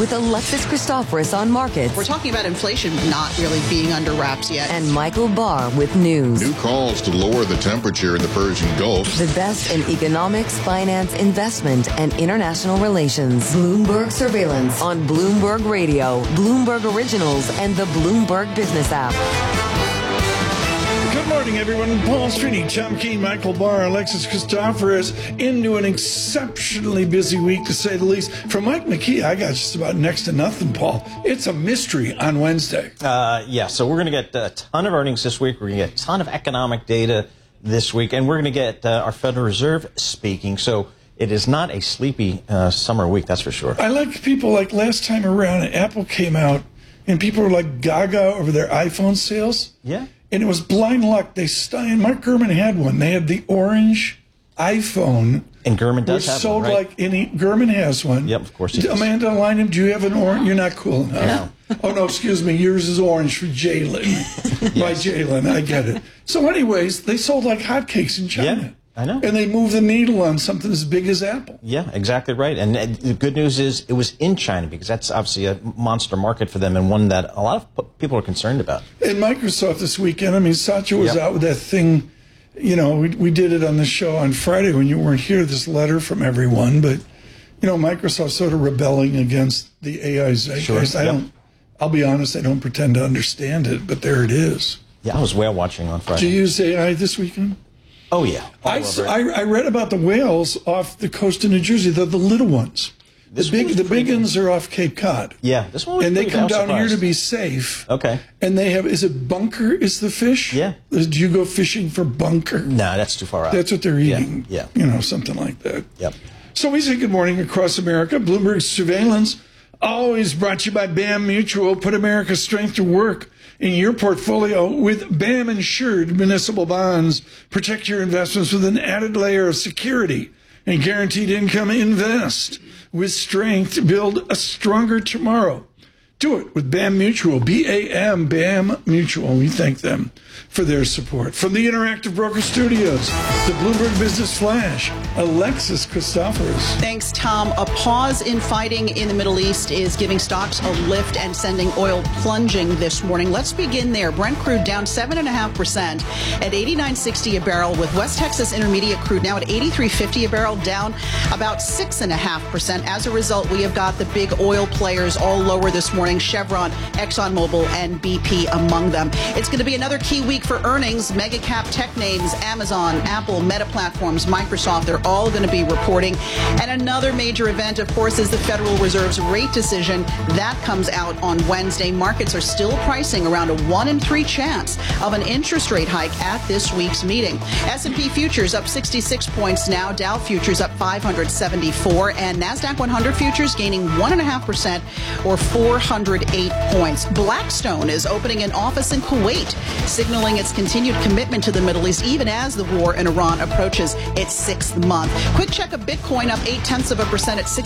with Alexis Christoforous on markets. We're talking about inflation not really being under wraps yet. And Michael Barr with news. New calls to lower the temperature in the Persian Gulf. The best in economics, finance, investment, and international relations. Bloomberg Surveillance on Bloomberg Radio, Bloomberg Originals, and the Bloomberg Business app. Good morning, everyone. Paul Streety, Tom Keene, Michael Barr, Alexis Christoforous, into an exceptionally busy week, to say the least. From Mike McKee, I got just about next to nothing, Paul. It's a mystery on Wednesday. So we're going to get a ton of earnings this week. We're going to get a ton of economic data this week, and we're going to get our Federal Reserve speaking. So it is not a sleepy summer week, that's for sure. I like people like last time around, Apple came out, and people were like gaga over their iPhone sales. Yeah. And it was blind luck. Mark Gurman had one. They had the orange iPhone. And Gurman does have sold one, right? Like any. Gurman has one. Yep, of course he does. Amanda Lynham, do you have an orange? You're not cool enough. No. Oh, no, excuse me. Yours is orange for Jalen. By Jalen. I get it. So anyways, they sold like hotcakes in China. Yeah, I know. And they moved the needle on something as big as Apple. Yeah, exactly right. And the good news is it was in China, because that's obviously a monster market for them and one that a lot of people are concerned about. And Microsoft this weekend, I mean, Satya was out with that thing. You know, we did it on the show on Friday when you weren't here, this letter from everyone. But, you know, Microsoft's sort of rebelling against the AI zeitgeist. Sure. I'll be honest, I don't pretend to understand it, but there it is. Yeah, I was whale watching on Friday. Did you use AI this weekend? Oh, yeah. I read about the whales off the coast of New Jersey. They're the little ones. The big ones are off Cape Cod. Yeah, this one was and they come down surprised. here to be safe. Okay. And they have, is it bunker is the fish? Yeah. Do you go fishing for bunker? No, that's too far out. That's what they're eating. Yeah. You know, something like that. Yep. So we say good morning across America. Bloomberg Surveillance, always brought to you by BAM Mutual. Put America's strength to work in your portfolio with BAM insured municipal bonds. Protect your investments with an added layer of security and guaranteed income. Invest with strength. Build a stronger tomorrow. Do it with BAM Mutual. BAM, BAM Mutual. We thank them for their support. From the Interactive Broker Studios, the Bloomberg Business Flash, Alexis Christoforous. Thanks, Tom. A pause in fighting in the Middle East is giving stocks a lift and sending oil plunging this morning. Let's begin there. Brent crude down 7.5% at $89.60 a barrel, with West Texas Intermediate crude now at $83.50 a barrel, down about 6.5%. As a result, we have got the big oil players all lower this morning: Chevron, ExxonMobil, and BP among them. It's going to be another key week for earnings. Mega cap tech names, Amazon, Apple, Meta Platforms, Microsoft, they're all going to be reporting. And another major event, of course, is the Federal Reserve's rate decision. That comes out on Wednesday. Markets are still pricing around a 1 in 3 chance of an interest rate hike at this week's meeting. S&P futures up 66 points now. Dow futures up 574. And NASDAQ 100 futures gaining 1.5% or 408 points. Blackstone is opening an office in Kuwait, signaling its continued commitment to the Middle East, even as the war in Iran approaches its 6th month. Quick check of Bitcoin up 0.8% at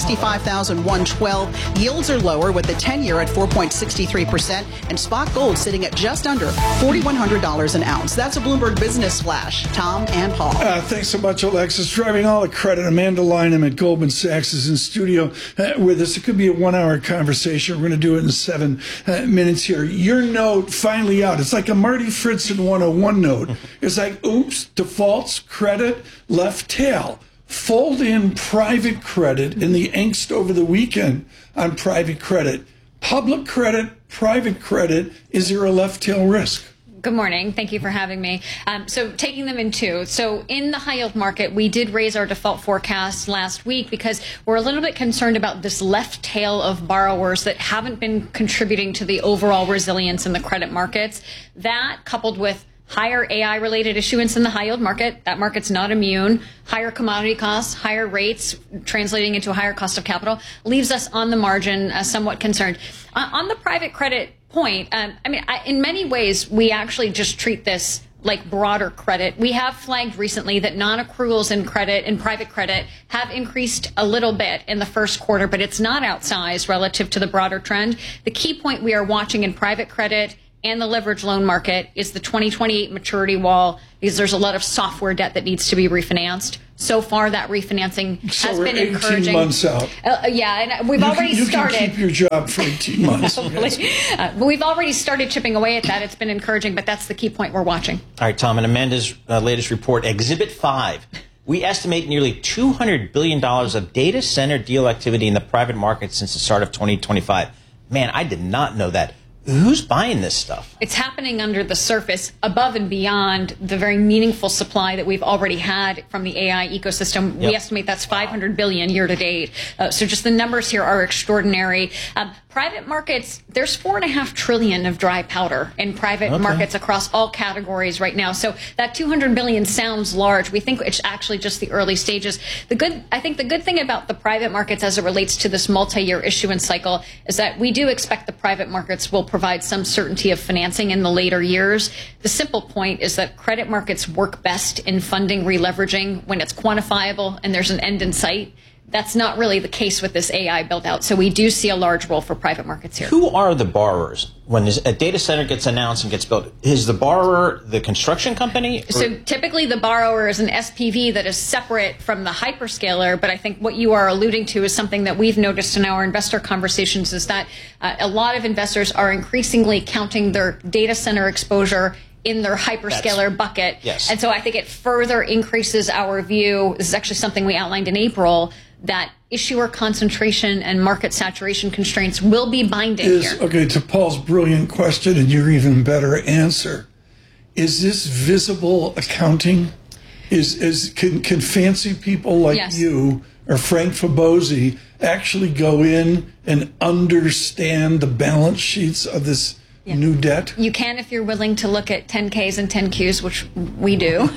65,112. Yields are lower, with the 10-year at 4.63%, and spot gold sitting at just under $4,100 an ounce. That's a Bloomberg Business Flash. Tom and Paul. Thanks so much, Alexis. Driving all the credit. Amanda Lynham at Goldman Sachs is in studio with us. It could be a 1-hour conversation. We're going to do it in 7 minutes here. Your note finally out. It's like a Marty Fritzen 101 note. It's like, oops, defaults, credit, left tail. Fold in private credit in the angst over the weekend on private credit. Public credit, private credit, is there a left tail risk? Good morning. Thank you for having me. So taking them in two. So in the high yield market, we did raise our default forecast last week because we're a little bit concerned about this left tail of borrowers that haven't been contributing to the overall resilience in the credit markets. That, coupled with higher AI-related issuance in the high-yield market. That market's not immune. Higher commodity costs, higher rates, translating into a higher cost of capital, leaves us on the margin somewhat concerned. On the private credit point, in many ways, we actually just treat this like broader credit. We have flagged recently that non-accruals in credit and private credit have increased a little bit in the first quarter, but it's not outsized relative to the broader trend. The key point we are watching in private credit and the leverage loan market is the 2028 maturity wall, because there's a lot of software debt that needs to be refinanced. So far, that refinancing has been encouraging. 18 months out. Yeah, and we've already started. You can keep your job for 18 months. But we've already started chipping away at that. It's been encouraging, but that's the key point we're watching. All right, Tom, in Amanda's latest report, Exhibit 5, we estimate nearly $200 billion of data center deal activity in the private market since the start of 2025. Man, I did not know that. Who's buying this stuff? It's happening under the surface, above and beyond the very meaningful supply that we've already had from the AI ecosystem. Yep. We estimate that's $500 billion year to date. So just the numbers here are extraordinary. Private markets, there's $4.5 trillion of dry powder in private markets across all categories right now. So that $200 billion sounds large. We think it's actually just the early stages. I think the good thing about the private markets as it relates to this multi-year issuance cycle is that we do expect the private markets will provide some certainty of financing in the later years. The simple point is that credit markets work best in funding releveraging when it's quantifiable and there's an end in sight. That's not really the case with this AI build-out. So we do see a large role for private markets here. Who are the borrowers? When a data center gets announced and gets built, is the borrower the construction company? So typically the borrower is an SPV that is separate from the hyperscaler. But I think what you are alluding to is something that we've noticed in our investor conversations is that a lot of investors are increasingly counting their data center exposure in their hyperscaler bucket. Yes. And so I think it further increases our view. This is actually something we outlined in April, that issuer concentration and market saturation constraints will be binding here. Okay, to Paul's brilliant question and your even better answer, is this visible accounting? Can fancy people like you or Frank Fabozzi actually go in and understand the balance sheets of this new debt? You can if you're willing to look at 10Ks and 10Qs, which we do.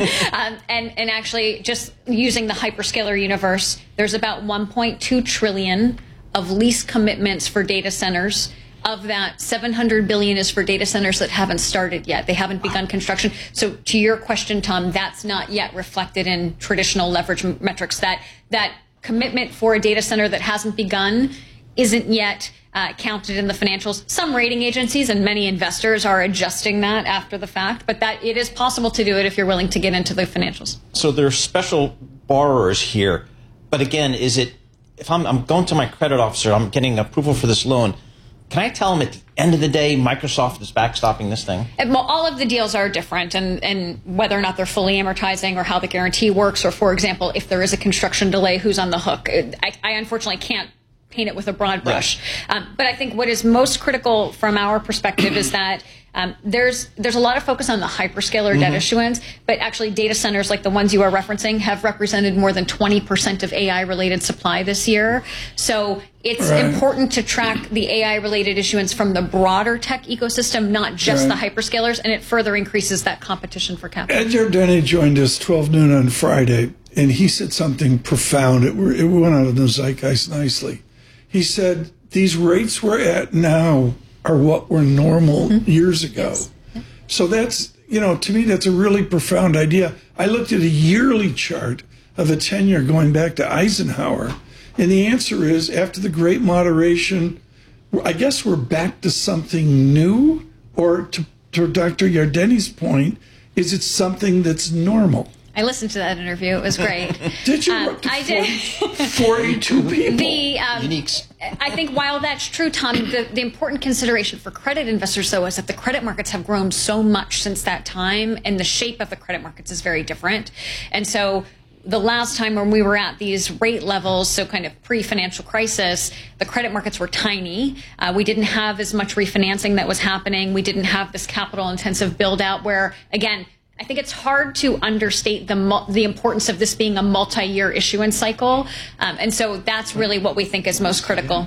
and actually, just using the hyperscaler universe, there's about 1.2 trillion of lease commitments for data centers. Of that, 700 billion is for data centers that haven't started yet. They haven't begun construction. So to your question, Tom, that's not yet reflected in traditional leverage metrics. That commitment for a data center that hasn't begun isn't yet counted in the financials. Some rating agencies and many investors are adjusting that after the fact, but that it is possible to do it if you're willing to get into the financials. So there are special borrowers here, but again, is it, if I'm going to my credit officer, I'm getting approval for this loan, can I tell him at the end of the day Microsoft is backstopping this thing? Well, all of the deals are different, and whether or not they're fully amortizing or how the guarantee works, or for example, if there is a construction delay, who's on the hook. I unfortunately can't paint it with a broad brush. But I think what is most critical from our perspective is that there's a lot of focus on the hyperscaler debt issuance, but actually data centers like the ones you are referencing have represented more than 20% of AI-related supply this year. So it's important to track the AI-related issuance from the broader tech ecosystem, not just the hyperscalers, and it further increases that competition for capital. Ed Yardeni joined us 12 noon on Friday, and he said something profound. It went out of the zeitgeist nicely. He said, these rates we're at now are what were normal years ago. Yes. So that's, to me, that's a really profound idea. I looked at a yearly chart of a 10-year going back to Eisenhower, and the answer is, after the Great Moderation, I guess we're back to something new, or to Dr. Yardeni's point, is it something that's normal? I listened to that interview. It was great. Did you? I did. 42 people. Uniques. I think while that's true, Tom, the important consideration for credit investors, though, is that the credit markets have grown so much since that time, and the shape of the credit markets is very different. And so the last time when we were at these rate levels, so kind of pre-financial crisis, the credit markets were tiny. We didn't have as much refinancing that was happening. We didn't have this capital-intensive build-out where, again, I think it's hard to understate the importance of this being a multi-year issuance cycle. And so that's really what we think is most critical.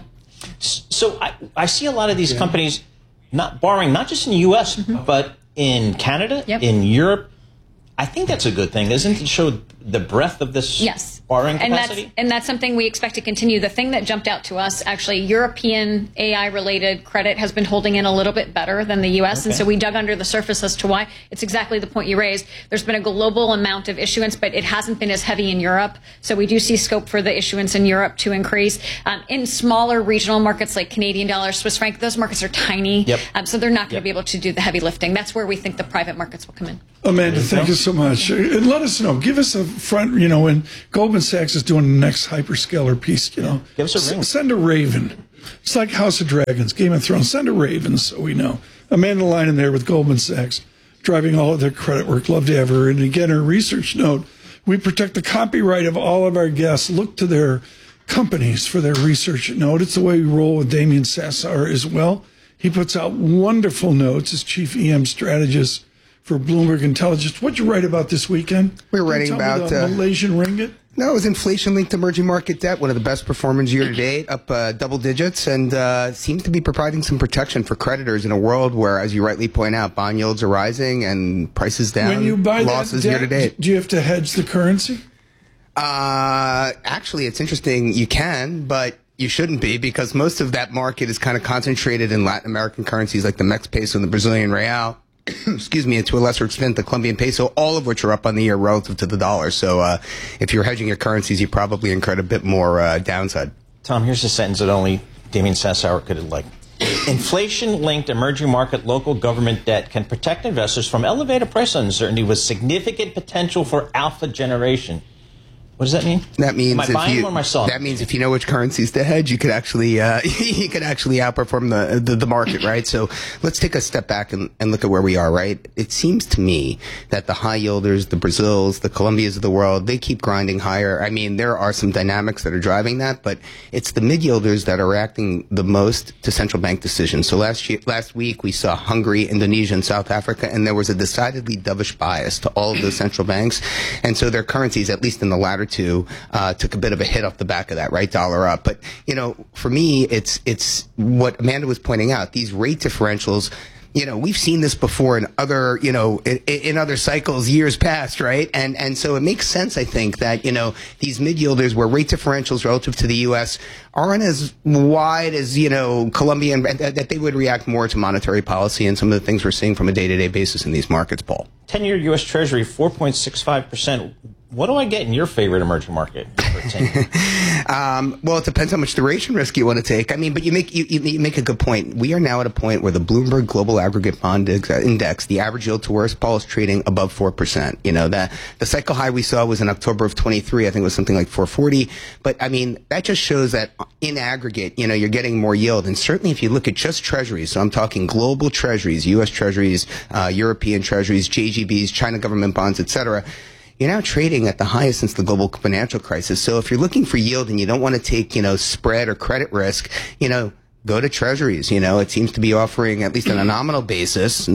So I see a lot of these companies not borrowing, not just in the U.S., but in Canada, in Europe. I think that's a good thing, isn't it? To show the breadth of this. Yes. borrowing capacity? And that's something we expect to continue. The thing that jumped out to us, actually, European AI-related credit has been holding in a little bit better than the U.S., Okay. and so we dug under the surface as to why. It's exactly the point you raised. There's been a global amount of issuance, but it hasn't been as heavy in Europe, so we do see scope for the issuance in Europe to increase. In smaller regional markets like Canadian dollar, Swiss franc, those markets are tiny, so they're not going to be able to do the heavy lifting. That's where we think the private markets will come in. Amanda, thank you so much. And let us know. Give us a front, when Goldman Sachs is doing the next hyperscaler piece, Give us a ring. Send a raven. It's like House of Dragons, Game of Thrones. Send a raven so we know. Amanda Lyon there with Goldman Sachs, driving all of their credit work. Love to have her. And again, her research note, we protect the copyright of all of our guests. Look to their companies for their research note. It's the way we roll with Damien Sassar as well. He puts out wonderful notes as chief EM strategist for Bloomberg Intelligence. What'd you write about this weekend? We're writing about the Malaysian ringgit. No, it was inflation-linked emerging market debt, one of the best performers year to date, up double digits, and seems to be providing some protection for creditors in a world where, as you rightly point out, bond yields are rising and prices down. When you buy losses that debt, year to date. Do you have to hedge the currency? Actually, it's interesting. You can, but you shouldn't be, because most of that market is kind of concentrated in Latin American currencies like the Mex peso and the Brazilian real. Excuse me, and to a lesser extent, the Colombian peso, all of which are up on the year relative to the dollar. So if you're hedging your currencies, you probably incurred a bit more downside. Tom, here's a sentence that only Damien Sassauer could have liked. Inflation-linked emerging market local government debt can protect investors from elevated price uncertainty with significant potential for alpha generation. What does that mean? That means am I buying or am I selling? That means if you know which currencies to hedge, you could actually outperform the market, right? So let's take a step back and look at where we are, right? It seems to me that the high yielders, the Brazils, the Colombias of the world, they keep grinding higher. I mean, there are some dynamics that are driving that, but it's the mid yielders that are reacting the most to central bank decisions. So last week we saw Hungary, Indonesia, and South Africa, and there was a decidedly dovish bias to all of those central banks, and so their currencies, at least in the latter two, took a bit of a hit off the back of that, right? Dollar up. But, for me, it's what Amanda was pointing out. These rate differentials, we've seen this before in other, in other cycles years past, right? And so it makes sense, I think, that, these mid-yielders where rate differentials relative to the U.S. aren't as wide as, Colombia, and that they would react more to monetary policy and some of the things we're seeing from a day-to-day basis in these markets, Paul. 10-year U.S. Treasury, 4.65%. What do I get in your favorite emerging market for 10 years? Well, it depends how much duration risk you want to take. I mean, but you make a good point. We are now at a point where the Bloomberg Global Aggregate Bond Index, the average yield to worst, Paul, is trading above 4%. That the cycle high we saw was in October of 23. I think it was something like 440. But I mean, that just shows that in aggregate, you're getting more yield. And certainly, if you look at just treasuries, so I'm talking global treasuries, U.S. treasuries, European treasuries, JGBs, China government bonds, etc. You're now trading at the highest since the global financial crisis. So if you're looking for yield and you don't want to take, spread or credit risk, go to treasuries. It seems to be offering, at least on a nominal basis,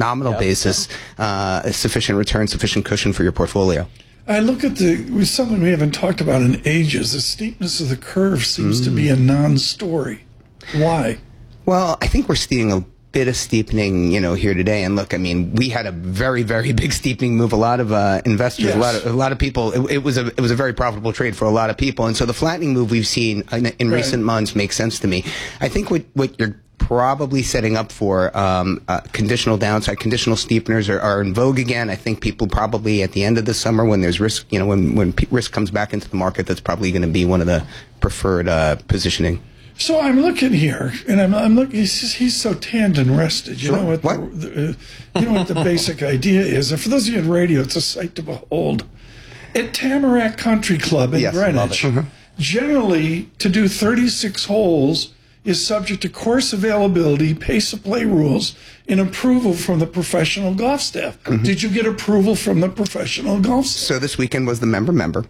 a sufficient return, sufficient cushion for your portfolio. I look at something we haven't talked about in ages. The steepness of the curve seems to be a non-story. Why? Well, I think we're seeing a bit of steepening, here today. And look, I mean, we had a very, very big steepening move. A lot of investors, yes. a lot of people. It was a very profitable trade for a lot of people. And so the flattening move we've seen in recent months makes sense to me. I think what you're probably setting up for conditional downside, conditional steepeners are in vogue again. I think people probably at the end of the summer, when there's risk, when risk comes back into the market, that's probably going to be one of the preferred positioning. So I'm looking here, and I'm looking. He's so tanned and rested. You know what? You know what the basic idea is. And for those of you in radio, it's a sight to behold. At Tamarack Country Club in Greenwich, generally to do 36 holes is subject to course availability, pace of play rules, and approval from the professional golf staff. Did you get approval from the professional golf staff? So this weekend was the member.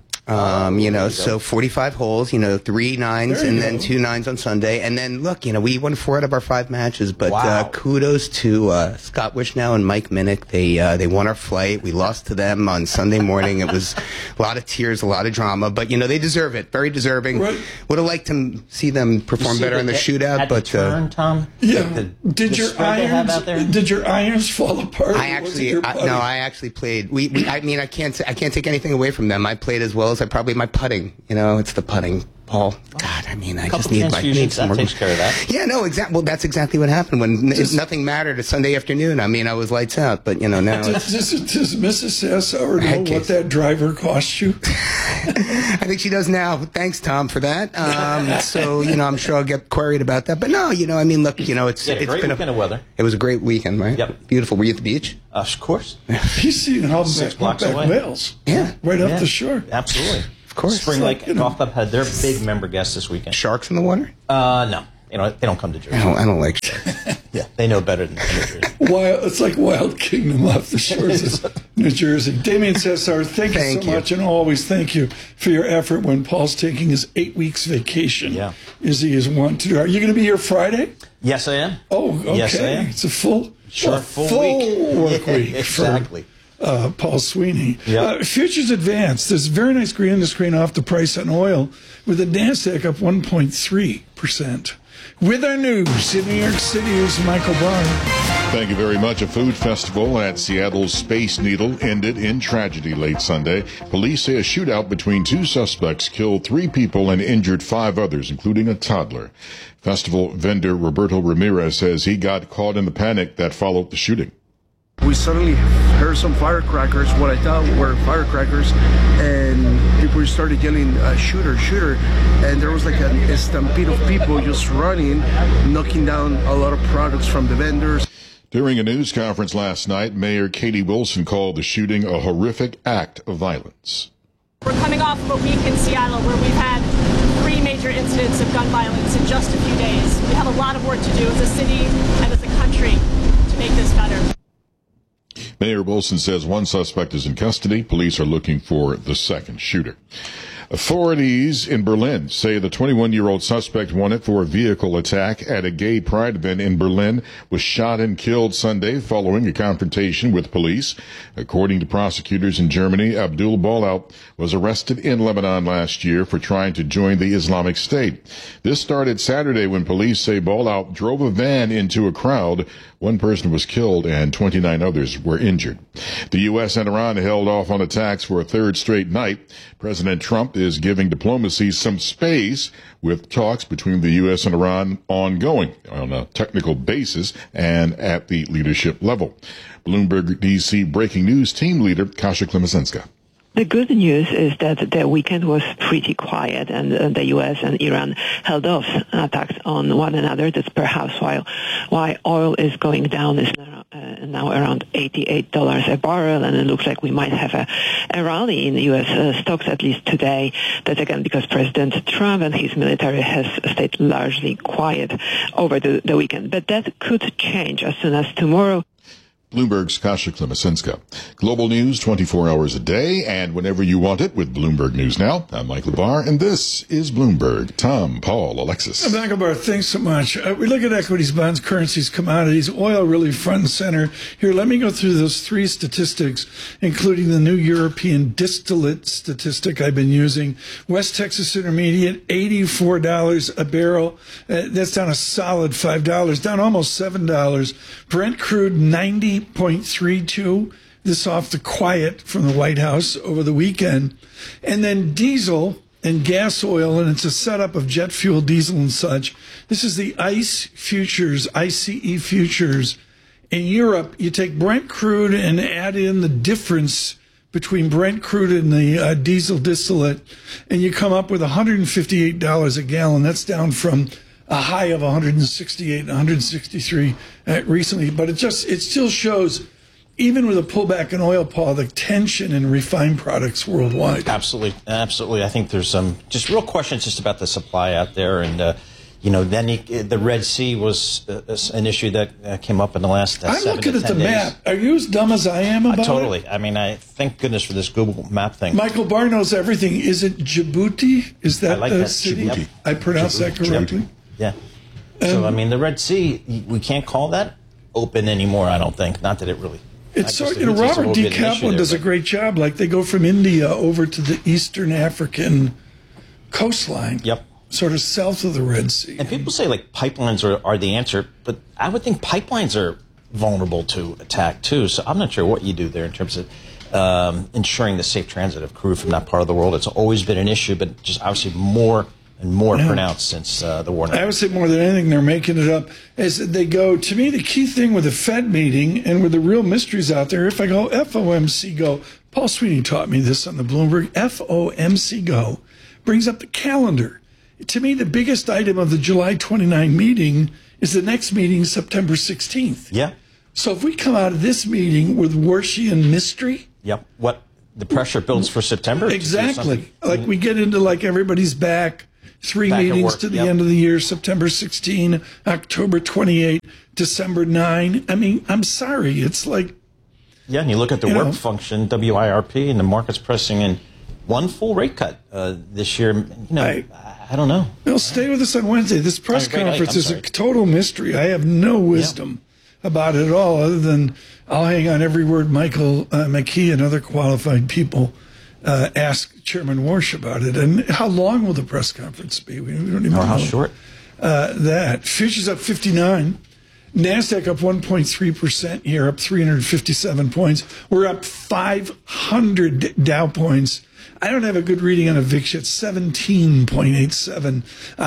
So 45 holes, 3 nines and then 2 nines on Sunday. And then, look, we won 4 out of our 5 matches. But kudos to Scott Wishnow and Mike Minnick. They won our flight. We lost to them on Sunday morning. It was a lot of tears, a lot of drama. But, they deserve it. Very deserving. Right. Would have liked to see them perform better in the shootout. But turn, Tom? Yeah. Did your irons fall apart? I actually played. I can't take anything away from them. I played as well as I probably my putting. It's the putting, Paul. God, I just need some more. That takes care of that. Yeah, no, exactly. Well, that's exactly what happened when nothing mattered. A Sunday afternoon. I was lights out, but now. Does Mrs. Sassauer know what that driver cost you? I think she does now. Thanks, Tom, for that. So I'm sure I'll get queried about that. But no, look, it's great been weekend of weather. It was a great weekend, right? Yep. Beautiful. Were you at the beach? Of course. He's seen how 6 blocks away. Wales. Yeah. Right up the shore. Absolutely. Of course. Spring Lake Golf Club had their big member guests this weekend. Sharks in the water? No. They don't come to Jersey. I don't like sharks. Yeah, they know better than New Jersey. It's like Wild Kingdom off the shores of New Jersey. Damien Sassauer, thank you so much, and always thank you for your effort when Paul's taking his 8 weeks vacation, as he is wont to do. Are you going to be here Friday? Yes, I am. Oh, okay. Yes, I am. It's a full week. Work week. Exactly. Paul Sweeney. Yep. Futures advanced. There's a very nice green to screen off the price on oil, with the NASDAQ up 1.3%. With our news in New York City, here's Michael Barr. Thank you very much. A food festival at Seattle's Space Needle ended in tragedy late Sunday. Police say a shootout between 2 suspects killed 3 people and injured 5 others, including a toddler. Festival vendor Roberto Ramirez says he got caught in the panic that followed the shooting. We suddenly heard some firecrackers, what I thought were firecrackers, and people started yelling, shooter, shooter, and there was like a stampede of people just running, knocking down a lot of products from the vendors. During a news conference last night, Mayor Katie Wilson called the shooting a horrific act of violence. We're coming off of a week in Seattle where we've had 3 major incidents of gun violence in just a few days. We have a lot of work to do as a city and as a country to make this better. Mayor Wilson says 1 suspect is in custody. Police are looking for the second shooter. Authorities in Berlin say the 21-year-old suspect wanted for a vehicle attack at a gay pride event in Berlin was shot and killed Sunday following a confrontation with police. According to prosecutors in Germany, Abdul Balout was arrested in Lebanon last year for trying to join the Islamic State. This started Saturday when police say Balout drove a van into a crowd. 1 person was killed and 29 others were injured. The U.S. and Iran held off on attacks for a 3rd straight night. President Trump is giving diplomacy some space, with talks between the U.S. and Iran ongoing on a technical basis and at the leadership level. Bloomberg D.C. breaking news team leader Kasia Klemesenska. The good news is that the weekend was pretty quiet, and the U.S. and Iran held off attacks on one another. That's perhaps why oil is going down. It's now around $88 a barrel, and it looks like we might have a rally in the U.S. Stocks, at least today. That's again because President Trump and his military has stayed largely quiet over the weekend. But that could change as soon as tomorrow. Bloomberg's Kasia Klemesenska. Global news 24 hours a day and whenever you want it with Bloomberg News Now. I'm Michael Barr, and this is Bloomberg. Tom, Paul, Alexis. Michael Barr, thanks so much. We look at equities, bonds, currencies, commodities, oil really front and center. Here, let me go through those 3 statistics, including the new European distillate statistic I've been using. West Texas Intermediate, $84 a barrel. That's down a solid $5, down almost $7. Brent crude, 90.32. This off the quiet from the White House over the weekend. And then diesel and gas oil, and it's a setup of jet fuel, diesel, and such. This is the ICE futures, ICE futures. In Europe, you take Brent crude and add in the difference between Brent crude and the diesel distillate, and you come up with $158 a gallon. That's down from a high of 168, 163 recently. But it still shows, even with a pullback in oil, Paul, the tension in refined products worldwide. Absolutely. I think there's some just real questions just about the supply out there. And, then the Red Sea was an issue that came up in the last 7 to 10 days. I'm looking at the map. Are you as dumb as I am about totally. it? I mean, thank goodness for this Google map thing. Michael Barr knows everything. Is it Djibouti? Is that the city? Djibouti. I pronounced that correctly? Yeah. So, I mean, the Red Sea, we can't call that open anymore, I don't think. Not that it really... It's so, Robert D. Kaplan does a great job. Like, they go from India over to the Eastern African coastline. Yep. Sort of south of the Red Sea. And people say, like, pipelines are the answer, but I would think pipelines are vulnerable to attack, too. So I'm not sure what you do there in terms of... ensuring the safe transit of crew from that part of the world. It's always been an issue, but just obviously more and more pronounced since the war. I would say more than anything, they're making it up as they go. To me, the key thing with the Fed meeting and with the real mysteries out there, if I go FOMC go, Paul Sweeney taught me this on the Bloomberg, FOMC go brings up the calendar. To me, the biggest item of the July 29 meeting is the next meeting, September 16th. Yeah. So if we come out of this meeting with Warshian mystery. Yep. What the pressure builds for September. Exactly. Like we get into like everybody's back. Three Back meetings to the end of the year, September 16, October 28, December 9. I mean, I'm sorry. It's like. Yeah, and you look at the work function, WIRP, and the market's pressing in one full rate cut this year. I don't know. Well, stay with us on Wednesday. This press conference is a total mystery. I have no wisdom about it at all, other than I'll hang on every word Michael McKee and other qualified people ask Chairman Warsh about it. And how long will the press conference be? We don't even know. How short? That. Futures up 59. NASDAQ up 1.3% here, up 357 points. We're up 500 Dow points. I don't have a good reading on a VIX yet, 17.87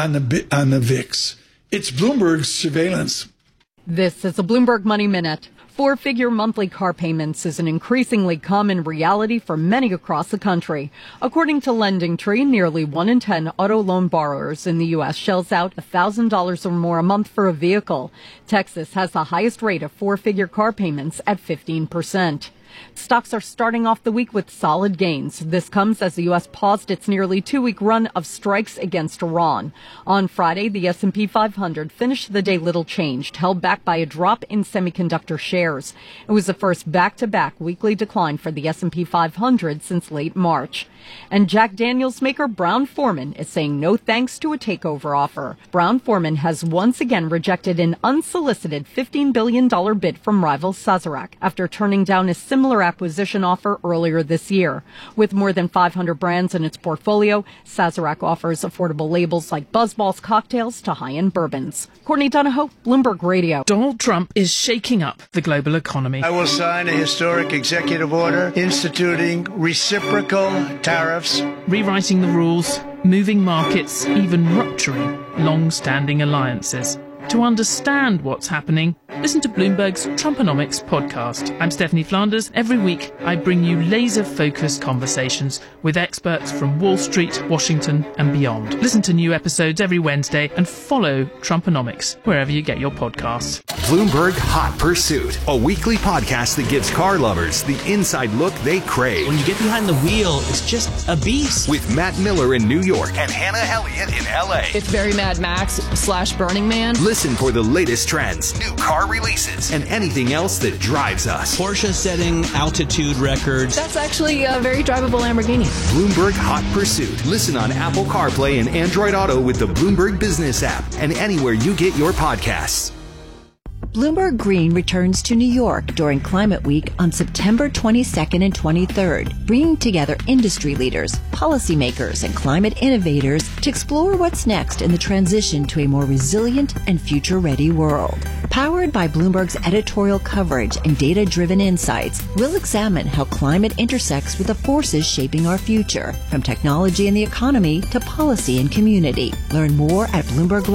on the VIX. It's Bloomberg Surveillance. This is a Bloomberg Money Minute. Four-figure monthly car payments is an increasingly common reality for many across the country. According to LendingTree, nearly 1 in 10 auto loan borrowers in the U.S. shells out $1,000 or more a month for a vehicle. Texas has the highest rate of four-figure car payments at 15%. Stocks are starting off the week with solid gains. This comes as the U.S. paused its nearly two-week run of strikes against Iran. On Friday, the S&P 500 finished the day little changed, held back by a drop in semiconductor shares. It was the first back-to-back weekly decline for the S&P 500 since late March. And Jack Daniels maker Brown-Forman is saying no thanks to a takeover offer. Brown-Forman has once again rejected an unsolicited $15 billion bid from rival Sazerac after turning down a similar acquisition offer earlier this year. With more than 500 brands in its portfolio, Sazerac offers affordable labels like BuzzBallz cocktails to high-end bourbons. Courtney Donahoe, Bloomberg Radio. Donald Trump is shaking up the global economy. I will sign a historic executive order instituting reciprocal tariffs, rewriting the rules, moving markets, even rupturing long-standing alliances. To understand what's happening, listen to Bloomberg's Trumponomics podcast. I'm Stephanie Flanders. Every week, I bring you laser-focused conversations with experts from Wall Street, Washington, and beyond. Listen to new episodes every Wednesday and follow Trumponomics wherever you get your podcasts. Bloomberg Hot Pursuit, a weekly podcast that gives car lovers the inside look they crave. When you get behind the wheel, it's just a beast. With Matt Miller in New York and Hannah Elliott in L.A. It's very Mad Max / Burning Man. Listen for the latest trends, new car releases, and anything else that drives us. Porsche setting altitude records. That's actually a very drivable Lamborghini. Bloomberg Hot Pursuit. Listen on Apple CarPlay and Android Auto with the Bloomberg Business app and anywhere you get your podcasts. Bloomberg Green returns to New York during Climate Week on September 22nd and 23rd, bringing together industry leaders, policymakers, and climate innovators to explore what's next in the transition to a more resilient and future-ready world. Powered by Bloomberg's editorial coverage and data-driven insights, we'll examine how climate intersects with the forces shaping our future, from technology and the economy to policy and community. Learn more at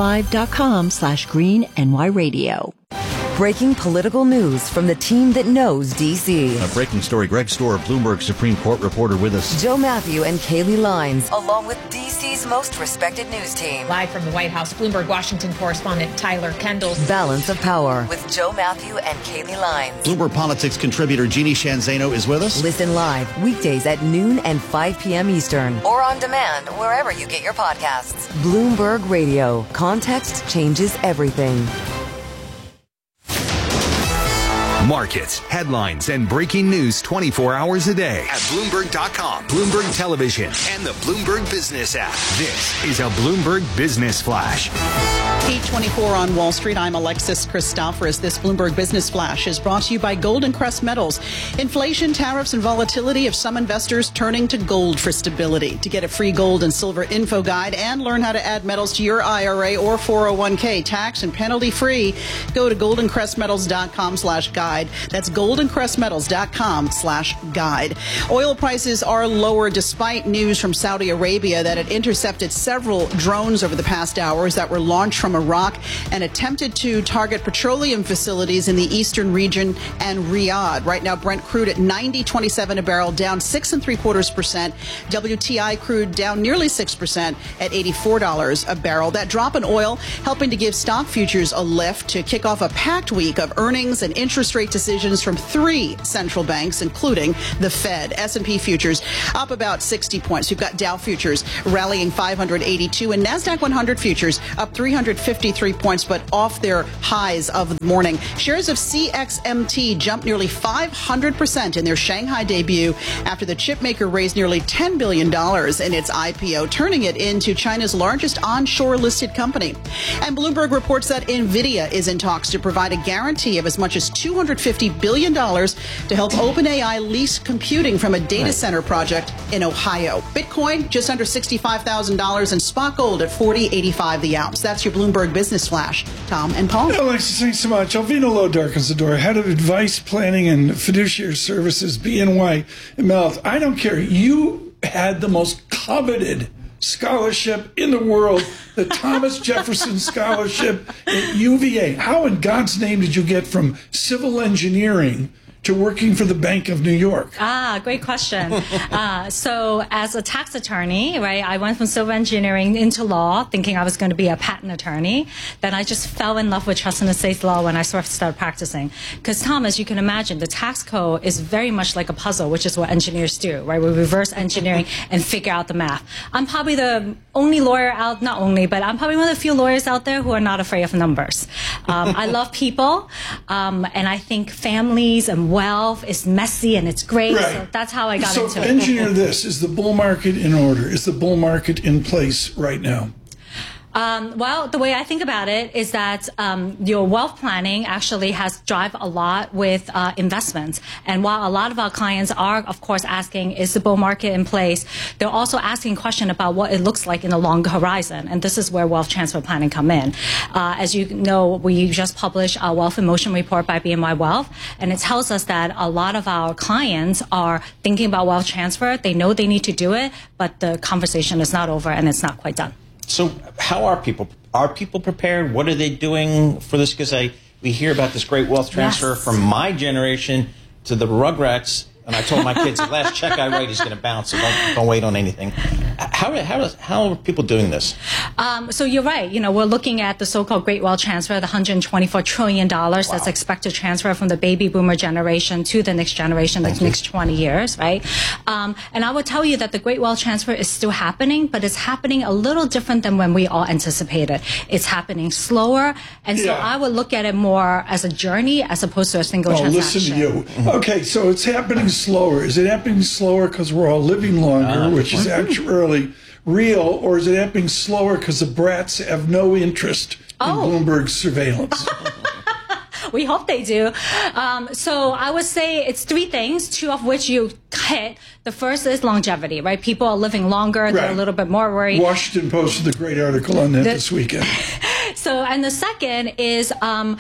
BloombergLive.com/GreenNYRadio. Breaking political news from the team that knows D.C. A breaking story. Greg Stohr, Bloomberg Supreme Court reporter with us. Joe Matthew and Kaylee Lines, along with D.C.'s most respected news team. Live from the White House, Bloomberg Washington correspondent Tyler Kendall. Balance of Power with Joe Matthew and Kaylee Lines. Bloomberg Politics contributor Jeannie Shanzano is with us. Listen live weekdays at noon and 5 p.m. Eastern, or on demand wherever you get your podcasts. Bloomberg Radio. Context changes everything. Markets, headlines, and breaking news 24 hours a day at Bloomberg.com, Bloomberg Television, and the Bloomberg Business app. This is a Bloomberg Business Flash. 8:24 on Wall Street. I'm Alexis Christoforous. This Bloomberg Business Flash is brought to you by Golden Crest Metals. Inflation, tariffs, and volatility have some investors turning to gold for stability. To get a free gold and silver info guide and learn how to add metals to your IRA or 401k tax and penalty free, go to goldencrestmetals.com/guide. That's goldencrestmetals.com/guide. Oil prices are lower despite news from Saudi Arabia that it intercepted several drones over the past hours that were launched from Iraq and attempted to target petroleum facilities in the eastern region and Riyadh. Right now, Brent crude at $90.27 a barrel, down 6.75%. WTI crude down nearly 6% at $84 a barrel. That drop in oil helping to give stock futures a lift to kick off a packed week of earnings and interest rate decisions from 3 central banks, including the Fed. S&P futures up about 60 points. We've got Dow futures rallying 582 and NASDAQ 100 futures up 353 points, but off their highs of the morning. Shares of CXMT jumped nearly 500% in their Shanghai debut after the chipmaker raised nearly $10 billion in its IPO, turning it into China's largest onshore listed company. And Bloomberg reports that NVIDIA is in talks to provide a guarantee of as much as $250 billion to help OpenAI lease computing from a data center project in Ohio. Bitcoin just under $65,000 and spot gold at $40.85 the ounce. That's your Bloomberg Business Flash. Tom and Paul. Alexis, thanks so much. Alvina Lowe darkens the door. Head of Advice, Planning, and Fiduciary Services, BNY Mellon. I don't care. You had the most coveted scholarship in the world, the Thomas Jefferson Scholarship at UVA. How in God's name did you get from civil engineering to working for the Bank of New York? Great question. So as a tax attorney, right, I went from civil engineering into law, thinking I was going to be a patent attorney. Then I just fell in love with trust and estates law when I started practicing. Because, Tom, as you can imagine, the tax code is very much like a puzzle, which is what engineers do, right? We reverse engineering and figure out the math. I'm probably the only lawyer out, not only, but I'm probably one of the few lawyers out there who are not afraid of numbers. I love people, and I think families and wealth is messy and it's great. Right. So that's how I got into it. So engineer this. Is the bull market in order? Is the bull market in place right now? Well, the way I think about it is that your wealth planning actually has drive a lot with investments. And while a lot of our clients are, of course, asking, is the bull market in place, they're also asking a question about what it looks like in the longer horizon. And this is where wealth transfer planning come in. As you know, we just published our Wealth in Motion report by BNY Wealth, and it tells us that a lot of our clients are thinking about wealth transfer. They know they need to do it, but the conversation is not over and it's not quite done. So how are people? Are people prepared? What are they doing for this? Because we hear about this great wealth transfer from my generation to the Rugrats. And I told my kids, the last check I write is going to bounce, so don't wait on anything. How are people doing this? So you're right. You know, we're looking at the so-called Great Wealth Transfer, the $124 trillion that's expected to transfer from the baby boomer generation to the next generation, the next 20 years, right? And I would tell you that the Great Wealth Transfer is still happening, but it's happening a little different than when we all anticipated. It's happening slower, and so I would look at it more as a journey as opposed to a single transaction. Listen to you. Okay, so it's happening slower. Is it happening slower because we're all living longer, which is actually real, or is it happening slower because the brats have no interest in Bloomberg's surveillance? We hope they do. So I would say it's 3 things, 2 of which you hit. The first is longevity, right? People are living longer. They're a little bit more worried. Washington Post did a great article on that this weekend. So, and the second is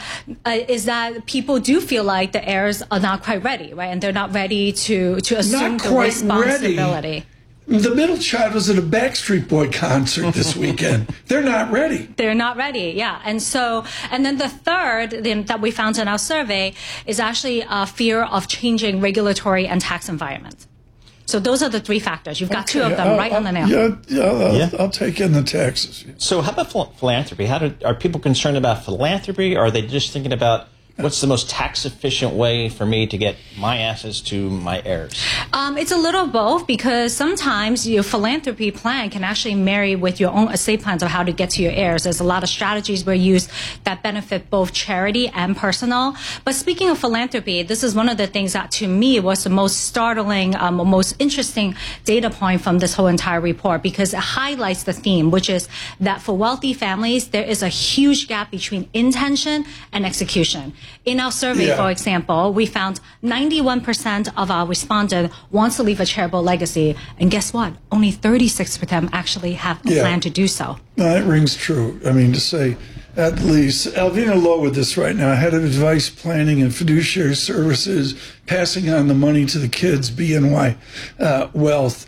that people do feel like the heirs are not quite ready, right? And they're not ready to assume the responsibility. Ready. The middle child was at a Backstreet Boy concert this weekend. They're not ready. They're not ready, yeah. And so, and then the third that we found in our survey is actually a fear of changing regulatory and tax environment. So those are the 3 factors. You've got 2 of them right on the nail. I'll take in the taxes. So how about philanthropy? Are people concerned about philanthropy, or are they just thinking about What's the most tax efficient way for me to get my assets to my heirs? It's a little of both, because sometimes your philanthropy plan can actually marry with your own estate plans of how to get to your heirs. There's a lot of strategies we use that benefit both charity and personal. But speaking of philanthropy, this is one of the things that to me was the most startling, most interesting data point from this whole entire report, because it highlights the theme, which is that for wealthy families, there is a huge gap between intention and execution. In our survey, for example, we found 91% of our respondents wants to leave a charitable legacy. And guess what? Only 36% actually have a plan to do so. No, that rings true. I mean, to say at least. Alvina Lowe with this right now, head of advice planning and fiduciary services, passing on the money to the kids, BNY Wealth.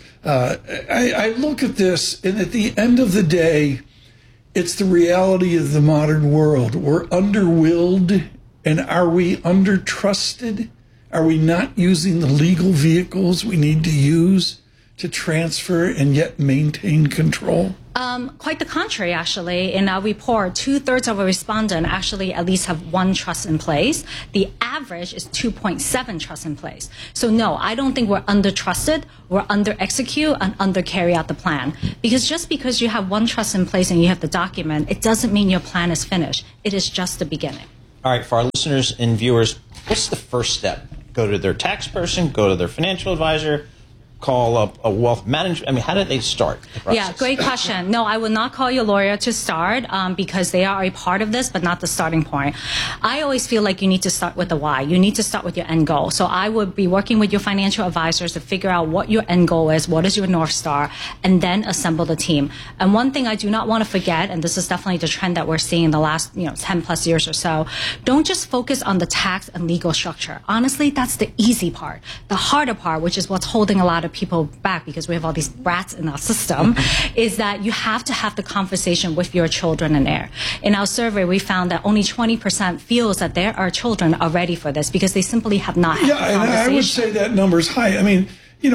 I look at this, and at the end of the day, it's the reality of the modern world. We're under-willed, and are we under-trusted? Are we not using the legal vehicles we need to use to transfer and yet maintain control? Quite the contrary, actually. In our report, 2/3 of our respondents actually at least have one trust in place. The average is 2.7 trusts in place. So no, I don't think we're under-trusted, we're under-execute and under-carry out the plan. Because just because you have one trust in place and you have the document, it doesn't mean your plan is finished. It is just the beginning. All right, for our listeners and viewers, what's the first step? Go to their tax person, go to their financial advisor, call up a wealth manager? I mean, how did they start the process? Yeah, great question. No, I would not call your lawyer to start because they are a part of this, but not the starting point. I always feel like you need to start with the why. You need to start with your end goal. So I would be working with your financial advisors to figure out what your end goal is, what is your North Star, and then assemble the team. And one thing I do not want to forget, and this is definitely the trend that we're seeing in the last 10 plus years or so, don't just focus on the tax and legal structure. Honestly, that's the easy part. The harder part, which is what's holding a lot of people back because we have all these brats in our system, is that you have to have the conversation with your children and heir. In our survey, we found that only 20% feels that their children are ready for this because they simply have not had the conversation. And I would say that number's high. I mean,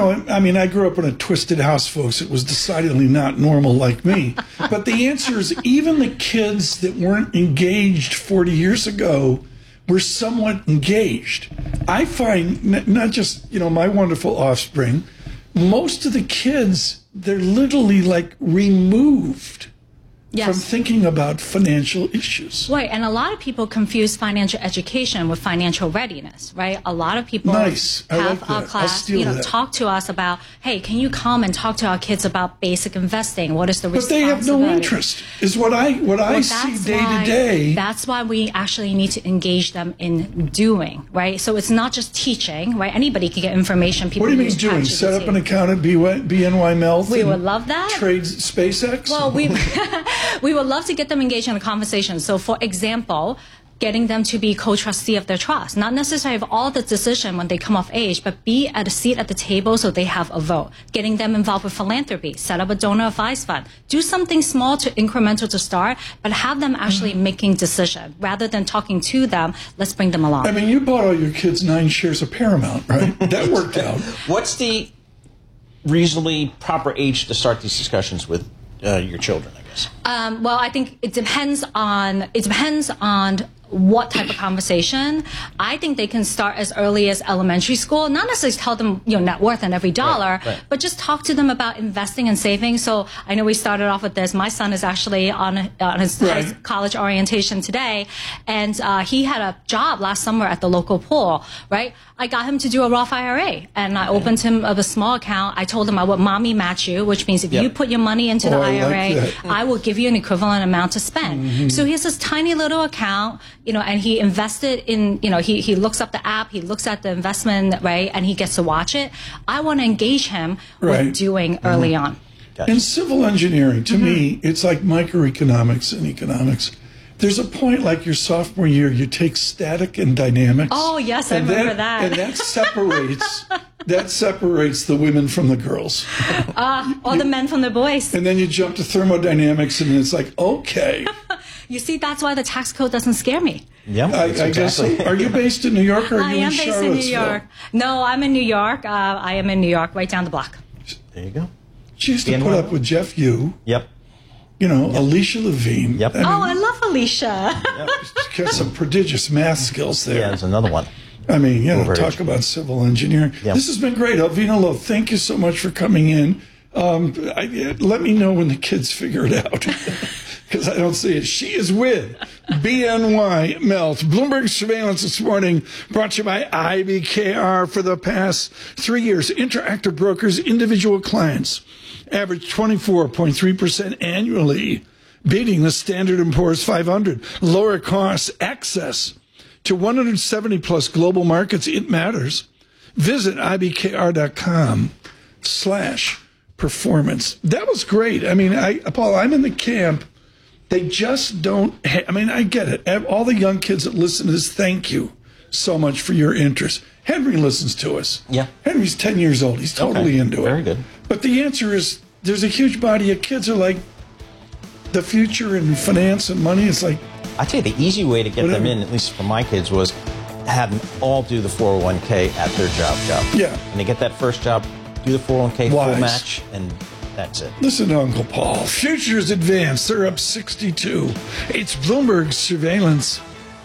I grew up in a twisted house, folks. It was decidedly not normal like me. But the answer is even the kids that weren't engaged 40 years ago were somewhat engaged. I find not just, my wonderful offspring, most of the kids, they're literally like removed from thinking about financial issues. Right, and a lot of people confuse financial education with financial readiness, right? A lot of people have our class, talk to us about, hey, can you come and talk to our kids about basic investing? What is the responsibility? But they have no interest, is what I see day to day. That's why we actually need to engage them in doing, right? So it's not just teaching, right? Anybody can get information. People What do you mean doing? Set up an account at BNY Mellon? We would love that. Trade SpaceX? Well, we would love to get them engaged in a conversation. So, for example, getting them to be co-trustee of their trust. Not necessarily have all the decision when they come of age, but be at a seat at the table so they have a vote. Getting them involved with philanthropy. Set up a donor advised fund. Do something small to incremental to start, but have them actually making decision. Rather than talking to them, let's bring them along. I mean, you bought all your kids 9 shares of Paramount, right? That worked out. What's the reasonably proper age to start these discussions with your children, I guess? Well, I think it depends on what type of conversation. I think they can start as early as elementary school, not necessarily tell them net worth and every dollar, but just talk to them about investing and saving. So I know we started off with this. My son is actually on his college orientation today, and he had a job last summer at the local pool, right? I got him to do a Roth IRA, and I opened him a small account. I told him I would mommy match you, which means if you put your money into the IRA, I will give you an equivalent amount to spend. So he has this tiny little account, and he invested in, he looks up the app, he looks at the investment, right, and he gets to watch it. I want to engage him with doing early on. In civil engineering, to me, it's like microeconomics and economics. There's a point like your sophomore year, you take static and dynamics. Oh, yes, I remember that. And that separates the women from the girls. Or the men from the boys. And then you jump to thermodynamics, and it's like, okay. You see, that's why the tax code doesn't scare me. Yeah, I guess so. Are you based in New York or are you in Charlottesville? I am based in New York. No, I'm in New York. I am in New York, right down the block. There you go. She used to put up with Jeff Yu. Yep. Alicia Levine. Yep. I love Alicia. got some prodigious math skills there. Yeah, there's another one. I mean, talk about civil engineering. Yeah. This has been great. Alvina Lowe, thank you so much for coming in. Let me know when the kids figure it out, because I don't see it. She is with BNY Melt. Bloomberg Surveillance this morning, brought to you by IBKR. For the past 3 years, Interactive Brokers, individual clients average 24.3% annually, beating the Standard & Poor's 500. Lower costs, access to 170 plus global markets. It matters. Visit ibkr.com/performance. That was great. I mean, Paul, I'm in the camp. They just don't. I get it. All the young kids that listen to this, thank you so much for your interest. Henry listens to us. Yeah. Henry's 10 years old. He's totally into it. Very good. But the answer is there's a huge body of kids who are like the future and finance and money. It's like, I tell you, the easy way to get them in, at least for my kids, was have them all do the 401k at their job. Yeah. And they get that first job, do the 401k full match, and that's it. Listen to Uncle Paul. Futures advance. They're up 62. It's Bloomberg Surveillance.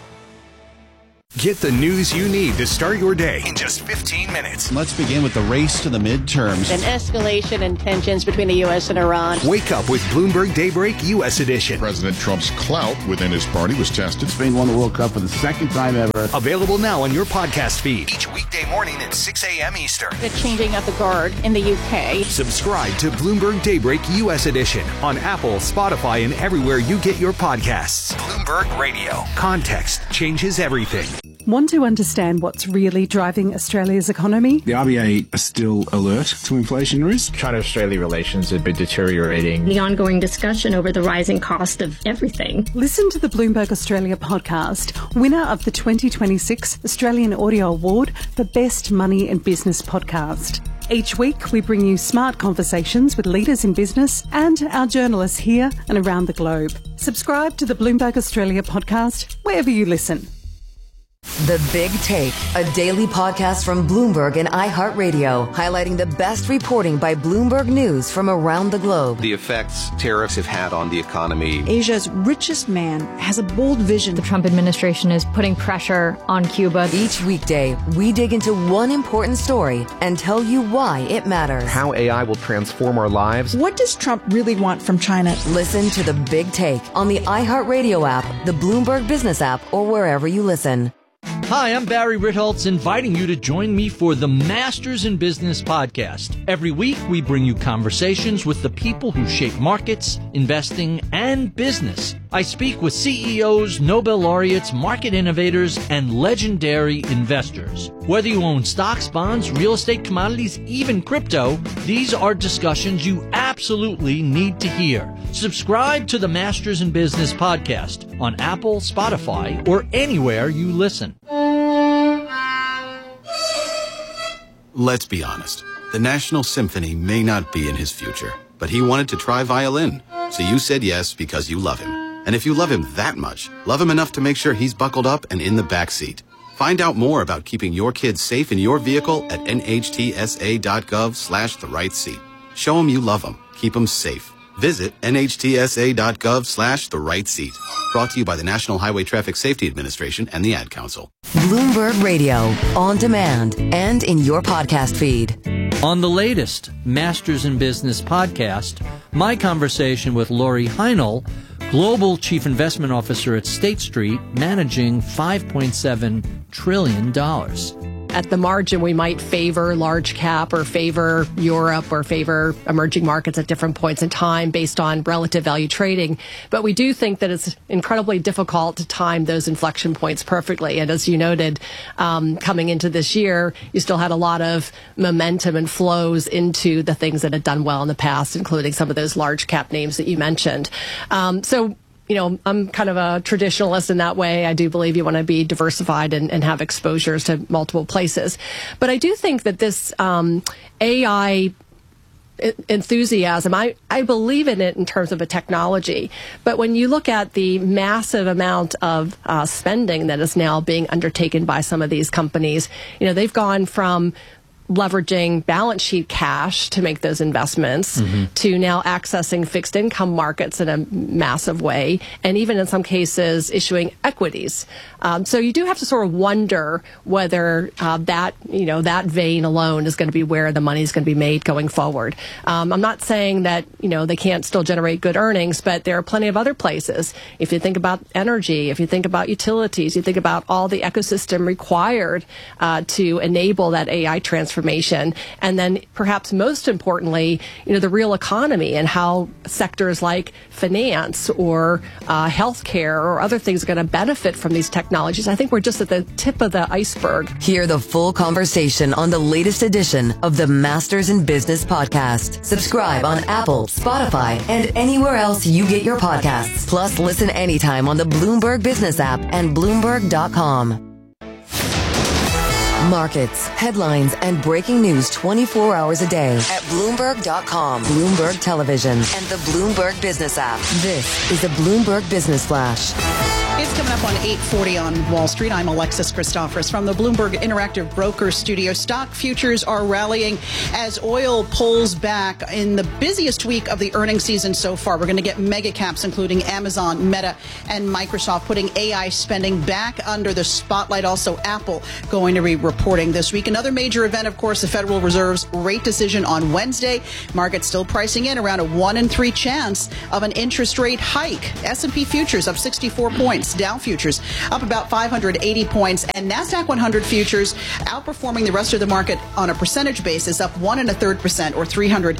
Get the news you need to start your day in just 15 minutes. Let's begin with the race to the midterms. An escalation in tensions between the U.S. and Iran. Wake up with Bloomberg Daybreak U.S. edition. President Trump's clout within his party was tested. Spain won the World Cup for the second time ever. Available now on your podcast feed. Each weekday morning at 6 a.m. Eastern. The changing of the guard in the U.K. Subscribe to Bloomberg Daybreak U.S. edition on Apple, Spotify, and everywhere you get your podcasts. Bloomberg Radio. Context changes everything. Want to understand what's really driving Australia's economy? The RBA are still alert to inflation risk. China-Australia relations have been deteriorating. The ongoing discussion over the rising cost of everything. Listen to the Bloomberg Australia podcast, winner of the 2026 Australian Audio Award for Best Money and Business Podcast. Each week, we bring you smart conversations with leaders in business and our journalists here and around the globe. Subscribe to the Bloomberg Australia podcast wherever you listen. The Big Take, a daily podcast from Bloomberg and iHeartRadio, highlighting the best reporting by Bloomberg News from around the globe. The effects tariffs have had on the economy. Asia's richest man has a bold vision. The Trump administration is putting pressure on Cuba. Each weekday, we dig into one important story and tell you why it matters. How AI will transform our lives. What does Trump really want from China? Listen to The Big Take on the iHeartRadio app, the Bloomberg Business app, or wherever you listen. Hi, I'm Barry Ritholtz, inviting you to join me for the Masters in Business podcast. Every week, we bring you conversations with the people who shape markets, investing, and business. I speak with CEOs, Nobel laureates, market innovators, and legendary investors. Whether you own stocks, bonds, real estate, commodities, even crypto, these are discussions you absolutely need to hear. Subscribe to the Masters in Business podcast on Apple, Spotify, or anywhere you listen. Let's be honest. The National Symphony may not be in his future, but he wanted to try violin. So you said yes because you love him. And if you love him that much, love him enough to make sure he's buckled up and in the back seat. Find out more about keeping your kids safe in your vehicle at nhtsa.gov/the right seat. Show him you love him. Keep him safe. Visit nhtsa.gov/the right seat. Brought to you by the National Highway Traffic Safety Administration and the Ad Council. Bloomberg Radio, on demand and in your podcast feed. On the latest Masters in Business podcast, my conversation with Lori Heinel, Global Chief Investment Officer at State Street, managing $5.7 trillion. At the margin, we might favor large cap or favor Europe or favor emerging markets at different points in time based on relative value trading. But we do think that it's incredibly difficult to time those inflection points perfectly. And as you noted, coming into this year, you still had a lot of momentum and flows into the things that had done well in the past, including some of those large cap names that you mentioned. You know, I'm kind of a traditionalist in that way. I do believe you want to be diversified and have exposures to multiple places. But I do think that this AI enthusiasm, I believe in it in terms of a technology. But when you look at the massive amount of spending that is now being undertaken by some of these companies, you know, they've gone from leveraging balance sheet cash to make those investments to now accessing fixed income markets in a massive way, and even in some cases issuing equities. So you do have to sort of wonder whether that vein alone is going to be where the money is going to be made going forward. I'm not saying that they can't still generate good earnings, but there are plenty of other places. If you think about energy, if you think about utilities, you think about all the ecosystem required to enable that AI transformation, and then perhaps most importantly, the real economy and how sectors like finance or healthcare or other things are going to benefit from these technologies. I think we're just at the tip of the iceberg. Hear the full conversation on the latest edition of the Masters in Business podcast. Subscribe on Apple, Spotify, and anywhere else you get your podcasts. Plus, listen anytime on the Bloomberg Business app and Bloomberg.com. Markets, headlines, and breaking news 24 hours a day at Bloomberg.com, Bloomberg Television, and the Bloomberg Business app. This is the Bloomberg Business Flash. It's coming up on 8:40 on Wall Street. I'm Alexis Christophorous from the Bloomberg Interactive Brokers studio. Stock futures are rallying as oil pulls back in the busiest week of the earnings season so far. We're going to get mega caps, including Amazon, Meta, and Microsoft, putting AI spending back under the spotlight. Also, Apple going to be reporting this week. Another major event, of course, the Federal Reserve's rate decision on Wednesday. Markets still pricing in around a 1 in 3 chance of an interest rate hike. S&P futures up 64 points. Dow futures up about 580 points, and NASDAQ 100 futures outperforming the rest of the market on a percentage basis, up 1 1/3% or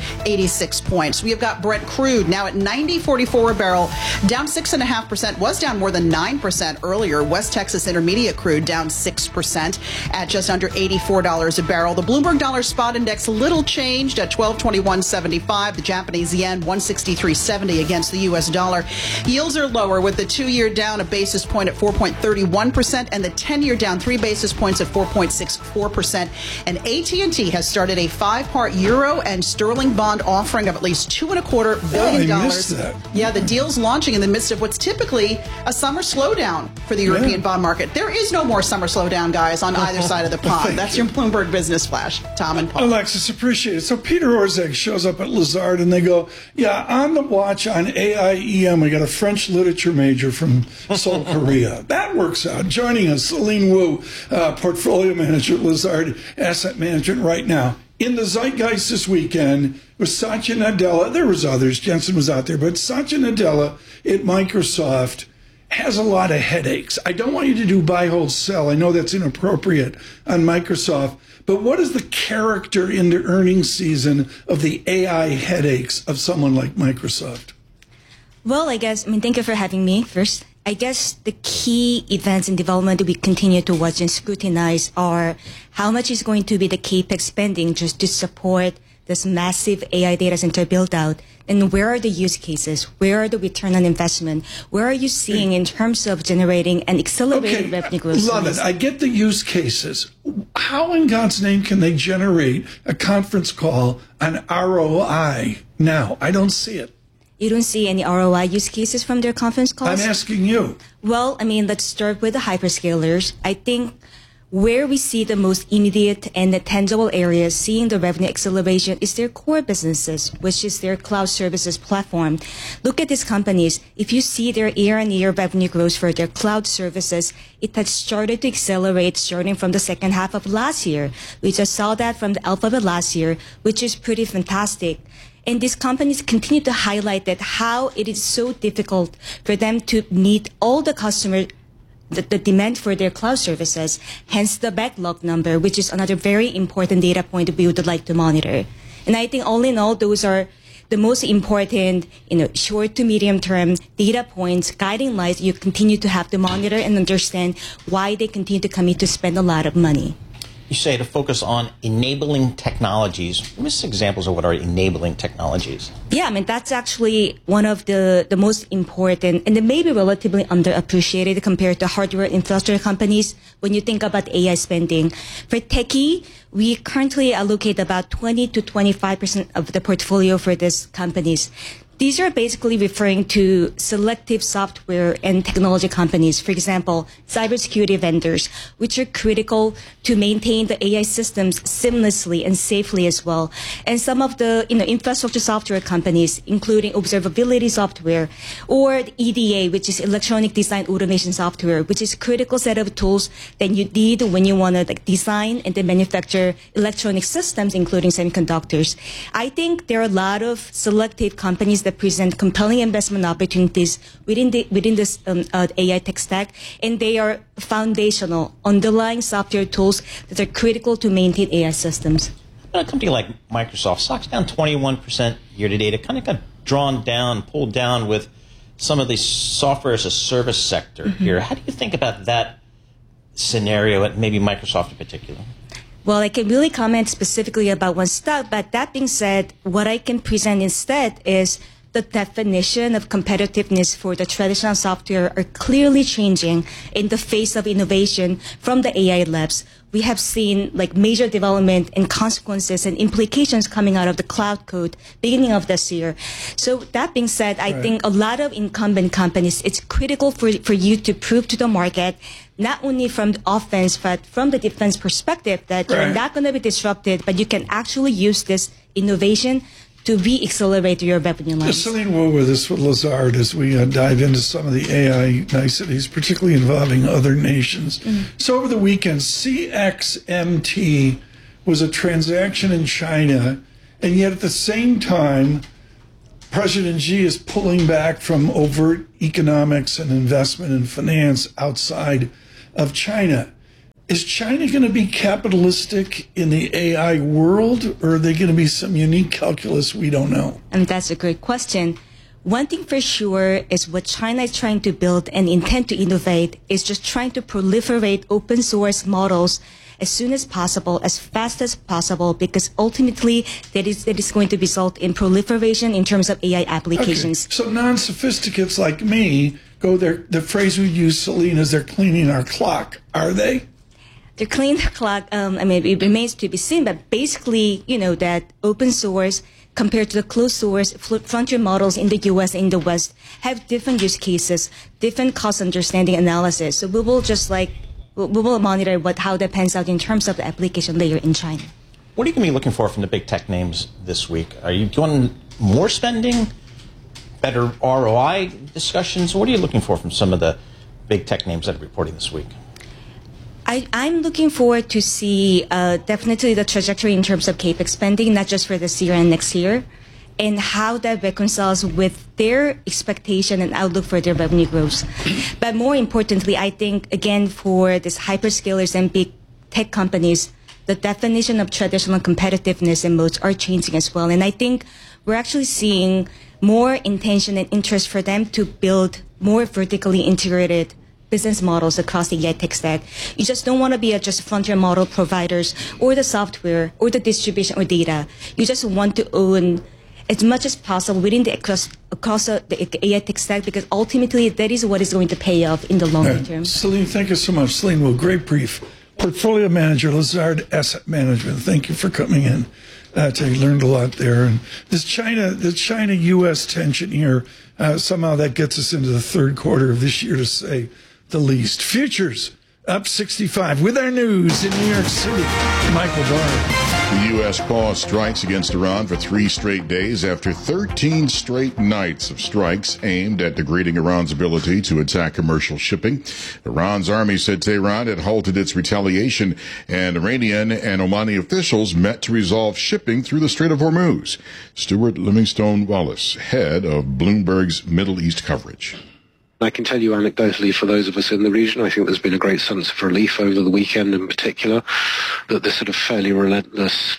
386 points. We have got Brent crude now at $90.44 a barrel, down 6.5%, was down more than 9% earlier. West Texas Intermediate crude down 6% at just under $84 a barrel. The Bloomberg Dollar Spot Index little changed at 1221.75. The Japanese yen 163.70 against the U.S. dollar. Yields are lower, with the 2-year down a basis point at 4.31% and the 10-year down 3 basis points at 4.64%. And AT&T has started a 5-part euro and sterling bond offering of at least $2.25 billion. I missed that. Yeah, the deal's launching in the midst of what's typically a summer slowdown for the European bond market. There is no more summer slowdown, guys, on either side of the pond. That's your Bloomberg Business Flash. Tom and Paul. Alexis, appreciate it. So Peter Orszag shows up at Lazard and they go, yeah, on the watch on AIEM, we got a French literature major from Seoul, Korea. That works out. Joining us, Celine Wu, portfolio manager at Lazard Asset Management right now. In the zeitgeist this weekend was Satya Nadella. There was others. Jensen was out there. But Satya Nadella at Microsoft has a lot of headaches. I don't want you to do buy, hold, sell. I know that's inappropriate on Microsoft. But what is the character in the earnings season of the AI headaches of someone like Microsoft? Well, thank you for having me first. I guess the key events in development that we continue to watch and scrutinize are how much is going to be the CapEx spending just to support this massive AI data center build out, and where are the use cases? Where are the return on investment? Where are you seeing in terms of generating and accelerating revenue growth? Love it. I get the use cases. How in God's name can they generate a conference call on ROI now? I don't see it. You don't see any ROI use cases from their conference calls? I'm asking you. Well, let's start with the hyperscalers. I think where we see the most immediate and the tangible areas seeing the revenue acceleration is their core businesses, which is their cloud services platform. Look at these companies. If you see their year-on-year revenue growth for their cloud services, it has started to accelerate starting from the second half of last year. We just saw that from the Alphabet last year, which is pretty fantastic. And these companies continue to highlight that how it is so difficult for them to meet all the customer the demand for their cloud services, hence the backlog number, which is another very important data point that we would like to monitor. And I think all in all, those are the most important, short to medium term data points, guiding lights you continue to have to monitor and understand why they continue to commit to spend a lot of money. You say to focus on enabling technologies. Give us examples of what are enabling technologies. Yeah, that's actually one of the most important and maybe relatively underappreciated compared to hardware infrastructure companies when you think about AI spending. For techie, we currently allocate about 20 to 25% of the portfolio for these companies. These are basically referring to selective software and technology companies, for example, cybersecurity vendors, which are critical to maintain the AI systems seamlessly and safely as well. And some of the infrastructure software companies, including observability software, or the EDA, which is electronic design automation software, which is a critical set of tools that you need when you want to design and then manufacture electronic systems, including semiconductors. I think there are a lot of selective companies that present compelling investment opportunities within this AI tech stack, and they are foundational, underlying software tools that are critical to maintain AI systems. A company like Microsoft, stock's down 21% year to date. It kind of got pulled down with some of the software as a service sector here. How do you think about that scenario at maybe Microsoft in particular? Well, I can really comment specifically about one stock, but that being said, what I can present instead is the definition of competitiveness for the traditional software are clearly changing in the face of innovation from the AI labs. We have seen major development and consequences and implications coming out of the cloud code beginning of this year. So that being said, I think a lot of incumbent companies, it's critical for you to prove to the market, not only from the offense, but from the defense perspective, that you're not going to be disrupted, but you can actually use this innovation to re-accelerate your revenue lines. Celine Wu with us with Lazard as we dive into some of the AI niceties, particularly involving other nations. So over the weekend, CXMT was a transaction in China, and yet at the same time, President Xi is pulling back from overt economics and investment and finance outside of China. Is China going to be capitalistic in the AI world, or are they going to be some unique calculus we don't know? And that's a great question. One thing for sure is what China is trying to build and intend to innovate is just trying to proliferate open source models as soon as possible, as fast as possible, because ultimately that is going to result in proliferation in terms of AI applications. Okay. So non-sophisticates like me go there. The phrase we use, Celine, is they're cleaning our clock. Are they? They're cleaning the clock. It remains to be seen, but basically, that open source compared to the closed source frontier models in the U.S. and in the West have different use cases, different cost understanding analysis. So we will we will monitor how that pans out in terms of the application layer in China. What are you going to be looking for from the big tech names this week? Are you doing more spending, better ROI discussions? What are you looking for from some of the big tech names that are reporting this week? I'm looking forward to see definitely the trajectory in terms of CapEx spending, not just for this year and next year, and how that reconciles with their expectation and outlook for their revenue growth. But more importantly, I think, again, for these hyperscalers and big tech companies, the definition of traditional competitiveness and modes are changing as well. And I think we're actually seeing more intention and interest for them to build more vertically integrated business models across the AI tech stack. You just don't want to be just frontier model providers or the software or the distribution or data. You just want to own as much as possible within the across the AI tech stack, because ultimately that is what is going to pay off in the longer term. Celine, thank you so much. Celine, well, great brief. Portfolio manager, Lazard Asset Management. Thank you for coming in. I learned a lot there. And the China-U.S. tension here, somehow that gets us into the third quarter of this year, to say the least. Futures up 65 with our news in New York City. Michael Barr. The U.S. paused strikes against Iran for 3 straight days after 13 straight nights of strikes aimed at degrading Iran's ability to attack commercial shipping. Iran's army said Tehran had halted its retaliation, and Iranian and Omani officials met to resolve shipping through the Strait of Hormuz. Stuart Livingstone Wallace, head of Bloomberg's Middle East coverage. I can tell you anecdotally, for those of us in the region, I think there's been a great sense of relief over the weekend in particular, that this sort of fairly relentless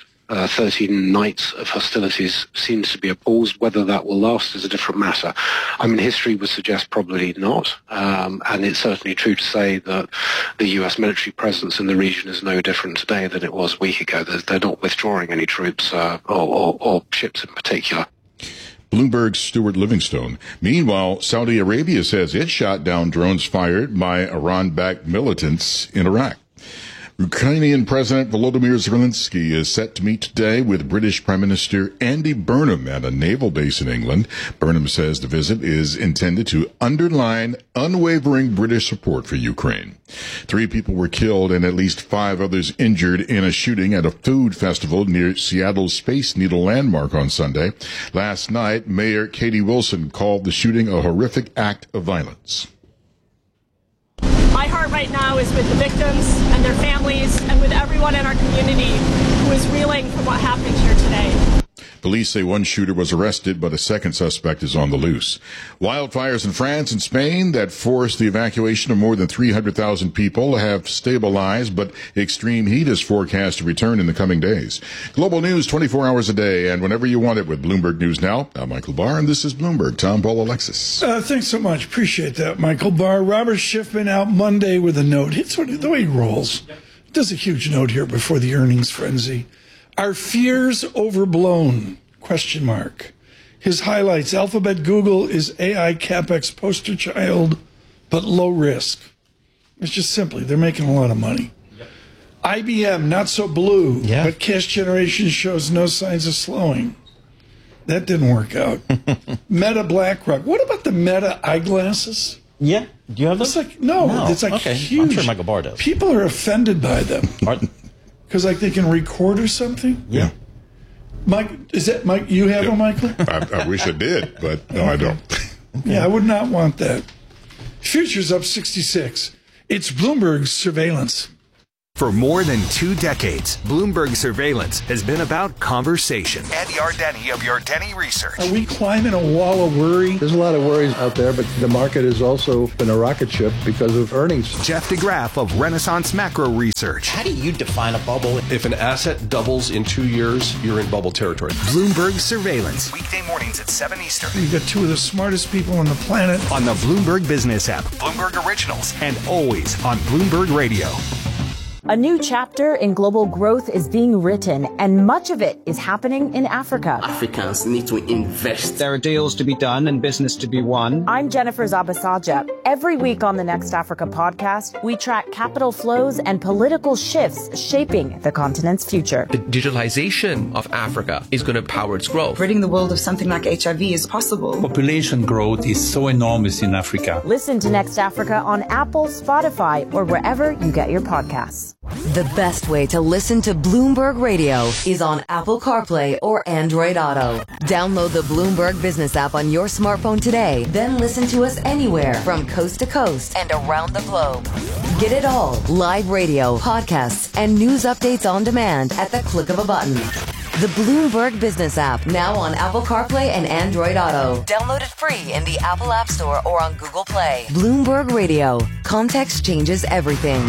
13 nights of hostilities seems to be a pause. Whether that will last is a different matter. I mean, history would suggest probably not, and it's certainly true to say that the US military presence in the region is no different today than it was a week ago. They're not withdrawing any troops or ships in particular. Bloomberg's Stuart Livingstone. Meanwhile, Saudi Arabia says it shot down drones fired by Iran-backed militants in Iraq. Ukrainian President Volodymyr Zelensky is set to meet today with British Prime Minister Andy Burnham at a naval base in England. Burnham says the visit is intended to underline unwavering British support for Ukraine. 3 people were killed and at least 5 others injured in a shooting at a food festival near Seattle's Space Needle landmark on Sunday. Last night, Mayor Katie Wilson called the shooting a horrific act of violence. My heart right now is with the victims and their families and with everyone in our community who is reeling from what happened here today. Police say one shooter was arrested, but a second suspect is on the loose. Wildfires in France and Spain that forced the evacuation of more than 300,000 people have stabilized, but extreme heat is forecast to return in the coming days. Global news 24 hours a day and whenever you want it with Bloomberg News Now. I'm Michael Barr, and this is Bloomberg. Tom, Paul, Alexis. Thanks so much. Appreciate that, Michael Barr. Robert Schiffman out Monday with a note. It's the way he rolls. Does a huge note here before the earnings frenzy. Are fears overblown? ? His highlights: Alphabet Google is AI CapEx poster child, but low risk. It's just simply, they're making a lot of money. Yep. IBM, not so blue, but cash generation shows no signs of slowing. That didn't work out. Meta BlackRock. What about the Meta eyeglasses? Yeah. Do you have those? It's like huge. I'm sure Michael Barr does. People are offended by them. Because they can record or something? Yeah. Mike, is that Mike? You have them, Michael? I wish I did, but no, I don't. Yeah, I would not want that. Futures up 66. It's Bloomberg surveillance. For more than 2 decades, Bloomberg Surveillance has been about conversation. Ed Yardeni of Yardeni Research. Are we climbing a wall of worry? There's a lot of worries out there, but the market has also been a rocket ship because of earnings. Jeff DeGraff of Renaissance Macro Research. How do you define a bubble? If an asset doubles in 2 years, you're in bubble territory. Bloomberg Surveillance. Weekday mornings at 7 Eastern. You've got 2 of the smartest people on the planet. On the Bloomberg Business app, Bloomberg Originals, and always on Bloomberg Radio. A new chapter in global growth is being written, and much of it is happening in Africa. Africans need to invest. There are deals to be done and business to be won. I'm Jennifer Zabasaja. Every week on the Next Africa podcast, we track capital flows and political shifts shaping the continent's future. The digitalization of Africa is going to power its growth. Ridding the world of something like HIV is possible. Population growth is so enormous in Africa. Listen to Next Africa on Apple, Spotify, or wherever you get your podcasts. The best way to listen to Bloomberg Radio is on Apple CarPlay or Android Auto. Download the Bloomberg Business app on your smartphone today, then listen to us anywhere from coast to coast and around the globe. Get it all, live radio, podcasts, and news updates on demand at the click of a button. The Bloomberg Business app, now on Apple CarPlay and Android Auto. Download it free in the Apple App Store or on Google Play. Bloomberg Radio. Context changes everything.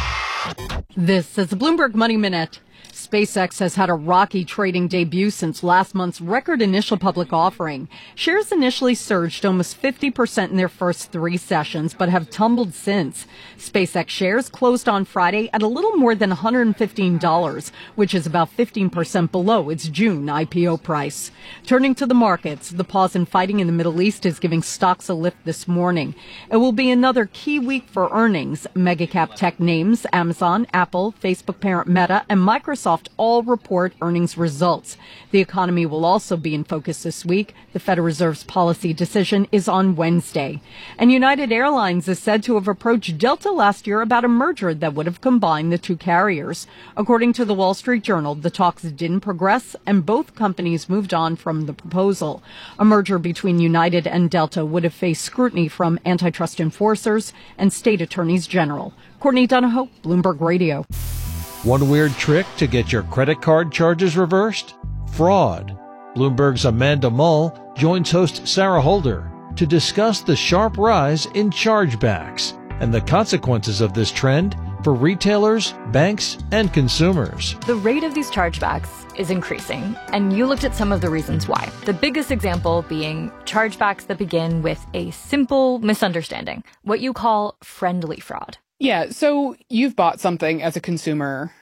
This is the Bloomberg Money Minute. SpaceX has had a rocky trading debut since last month's record initial public offering. Shares initially surged almost 50% in their first 3 sessions, but have tumbled since. SpaceX shares closed on Friday at a little more than $115, which is about 15% below its June IPO price. Turning to the markets, the pause in fighting in the Middle East is giving stocks a lift this morning. It will be another key week for earnings. Megacap tech names Amazon, Apple, Facebook parent Meta, and Microsoft all report earnings results. The economy will also be in focus this week. The Federal Reserve's policy decision is on Wednesday. And United Airlines is said to have approached Delta last year about a merger that would have combined the 2 carriers. According to the Wall Street Journal, the talks didn't progress and both companies moved on from the proposal. A merger between United and Delta would have faced scrutiny from antitrust enforcers and state attorneys general. Courtney Donahoe, Bloomberg Radio. One weird trick to get your credit card charges reversed? Fraud. Bloomberg's Amanda Mull joins host Sarah Holder to discuss the sharp rise in chargebacks and the consequences of this trend for retailers, banks, and consumers. The rate of these chargebacks is increasing, and you looked at some of the reasons why. The biggest example being chargebacks that begin with a simple misunderstanding, what you call friendly fraud. Yeah, so you've bought something as a consumer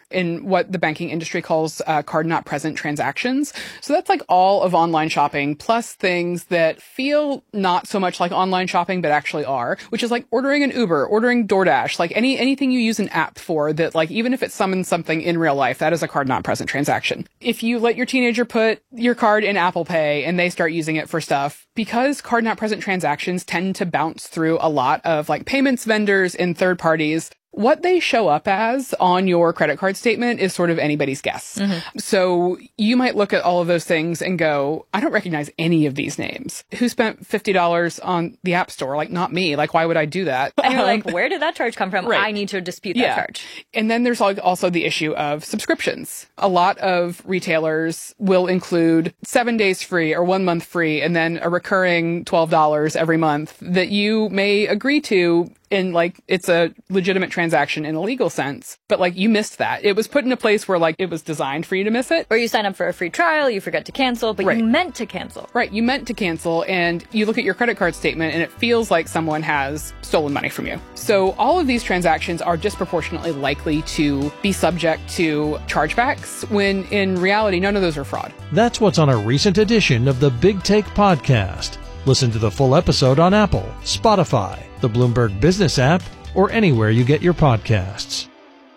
in what the banking industry calls card not present transactions. So that's like all of online shopping plus things that feel not so much like online shopping, but actually are, which is like ordering an Uber, ordering DoorDash, like anything you use an app for that, like, even if it summons something in real life, that is a card not present transaction. If you let your teenager put your card in Apple Pay and they start using it for stuff, because card not present transactions tend to bounce through a lot of like payments vendors and third parties, what they show up as on your credit card statement is sort of anybody's guess. Mm-hmm. So you might look at all of those things and go, I don't recognize any of these names. Who spent $50 on the App Store? Like, not me. Like, why would I do that? And you're like, where did that charge come from? Right. I need to dispute that charge. And then there's also the issue of subscriptions. A lot of retailers will include 7 days free or 1 month free and then a recurring $12 every month that you may agree to. And like, it's a legitimate transaction in a legal sense, but like, you missed that. It was put in a place where like, it was designed for you to miss it. Or you sign up for a free trial, you forget to cancel, but you meant to cancel. Right. You meant to cancel, and you look at your credit card statement and it feels like someone has stolen money from you. So all of these transactions are disproportionately likely to be subject to chargebacks when in reality, none of those are fraud. That's what's on a recent edition of the Big Take podcast. Listen to the full episode on Apple, Spotify, the Bloomberg Business app, or anywhere you get your podcasts.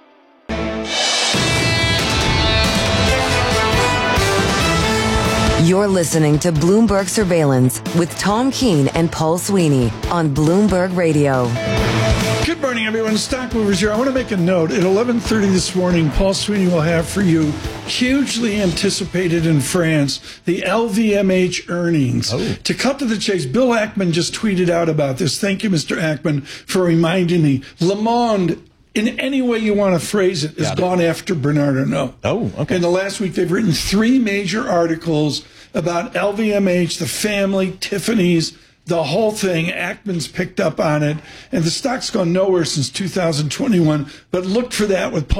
You're listening to Bloomberg Surveillance with Tom Keene and Paul Sweeney on Bloomberg Radio. Good morning, everyone. Stock Movers here. I want to make a note. At 11:30 this morning, Paul Sweeney will have for you, hugely anticipated in France, the LVMH earnings. To cut to the chase, Bill Ackman just tweeted out about this. Thank you, Mr. Ackman, for reminding me. Le Monde, in any way you want to phrase it, has gone after Bernard Arnault. Oh, okay. In the last week, they've written 3 major articles about LVMH, the family, Tiffany's, the whole thing. Ackman's picked up on it, and the stock's gone nowhere since 2021. But look for that with Paul